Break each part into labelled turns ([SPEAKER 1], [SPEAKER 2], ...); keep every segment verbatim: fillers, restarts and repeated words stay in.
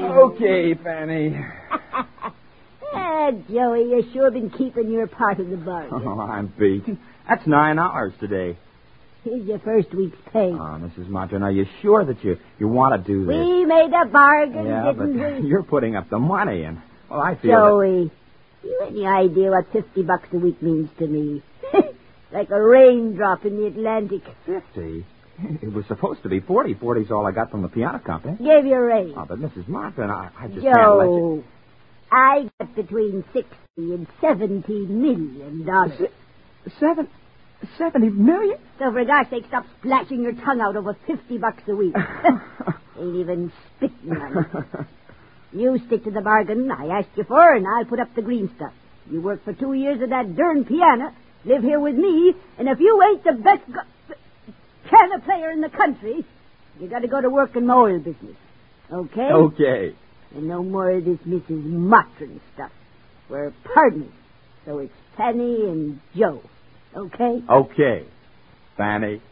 [SPEAKER 1] Okay, Fanny.
[SPEAKER 2] Ah, Joey, you sure been keeping your part of the bargain.
[SPEAKER 1] Oh, I'm beat. That's nine hours today.
[SPEAKER 2] Here's your first week's pay.
[SPEAKER 1] Oh, Missus Martin, are you sure that you, you want to do this?
[SPEAKER 2] We made a bargain,
[SPEAKER 1] yeah, but
[SPEAKER 2] didn't we?
[SPEAKER 1] you're putting up the money, and, well, I feel
[SPEAKER 2] Joey, you any idea what fifty bucks a week means to me? Like a raindrop in the Atlantic.
[SPEAKER 1] that... Fifty? It was supposed to be forty. Forty's all I got from the piano company.
[SPEAKER 2] Gave you a raise.
[SPEAKER 1] Oh, but Missus Martin, I, I just can't let you...
[SPEAKER 2] Joe, I got between sixty and seventy million dollars.
[SPEAKER 1] S- seven... Seventy million?
[SPEAKER 2] So for God's sake, stop splashing your tongue out over fifty bucks a week. Ain't even spitting on it. You stick to the bargain I asked you for, and I'll put up the green stuff. You work for two years at that darn piano, live here with me, and if you ain't the best go- piano player in the country, you got to go to work in my oil business. Okay?
[SPEAKER 1] Okay.
[SPEAKER 2] And no more of this Missus Martin stuff. We're partners, so it's Fanny and Joe. Okay?
[SPEAKER 1] Okay, Fanny.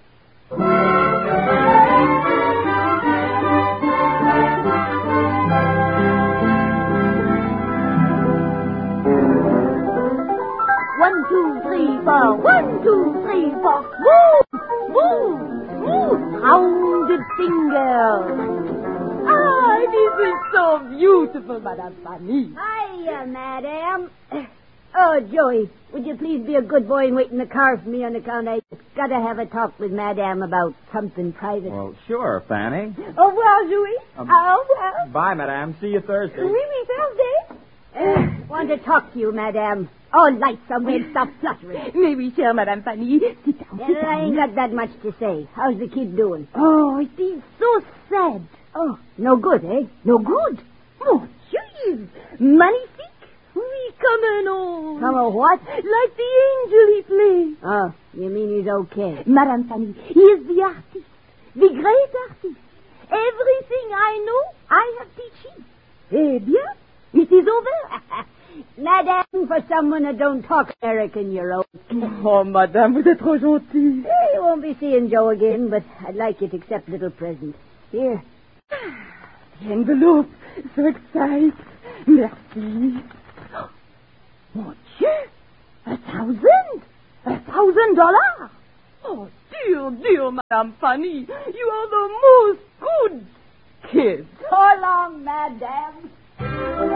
[SPEAKER 2] One, two, three, four. One, two, three, four. Move! Move! Move! Rounded finger.
[SPEAKER 3] Ah, this is so beautiful, Madame Fanny.
[SPEAKER 2] Hiya, madam. Oh, Joey, would you please be a good boy and wait in the car for me on account I got to have a talk with Madame about something private.
[SPEAKER 1] Well, sure, Fanny.
[SPEAKER 2] Au revoir, Joey.
[SPEAKER 1] Um,
[SPEAKER 2] Au revoir.
[SPEAKER 1] Bye, Madame. See you Thursday.
[SPEAKER 2] Oui, oui, Thursday. Uh, want to talk to you, Madame. All light somewhere and stop fluttering.
[SPEAKER 3] Mais oui, chère Madame Fanny. Sit down, sit
[SPEAKER 2] Well, I ain't
[SPEAKER 3] down.
[SPEAKER 2] got that much to say. How's the kid doing?
[SPEAKER 3] Oh, it is so sad.
[SPEAKER 2] Oh, no good, eh? No good?
[SPEAKER 3] Mon Dieu, he is magnifique. Oui, comme un ange.
[SPEAKER 2] Come on, what?
[SPEAKER 3] Like the angel he plays.
[SPEAKER 2] Oh, you mean he's okay?
[SPEAKER 3] Madame Fanny, he is the artist. The great artist. Everything I know, I have teaching. Eh bien, it is over.
[SPEAKER 2] Madame, for someone that don't talk American, you're okay.
[SPEAKER 3] Oh, Madame, vous êtes trop gentille.
[SPEAKER 2] Eh, you won't be seeing Joe again, but I'd like you to accept a little present. Here.
[SPEAKER 3] The envelope. So excited. Merci. Mon Dieu! A thousand? A thousand dollars? Oh, dear, dear Madame Fanny, you are the most good kid.
[SPEAKER 2] So long, Madame.